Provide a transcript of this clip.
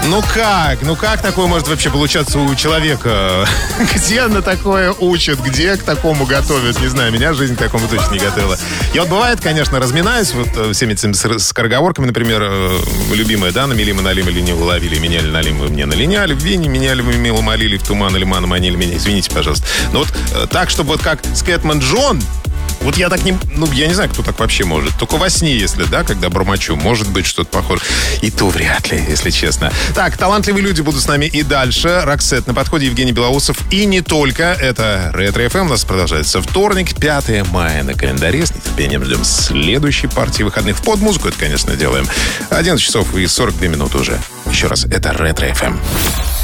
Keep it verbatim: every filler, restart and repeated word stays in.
Ну как? Ну как такое может вообще получаться у человека? Где на такое учат? Где к такому готовят? Не знаю, меня жизнь к такому точно не готовила. Я вот бывает, конечно, разминаюсь вот всеми этими скороговорками, например, любимая, да, намели мы налим или не уловили, меняли налим вы мне налиняли, в вине меняли мы мило молили, в туман или ману манили меня. Извините, пожалуйста. Но вот так, чтобы вот как Скэтман Джон, вот я так не... Ну, я не знаю, кто так вообще может. Только во сне, если, да, когда бормочу, может быть что-то похоже. И то вряд ли, если честно. Так, талантливые люди будут с нами и дальше. Роксет на подходе, Евгений Белоусов. И не только. Это Ретро эф эм. У нас продолжается вторник, пятое мая на календаре. С нетерпением ждем следующей партии выходных. Под музыку это, конечно, делаем. одиннадцать часов и сорок две минуты уже. Еще раз, это Ретро эф эм.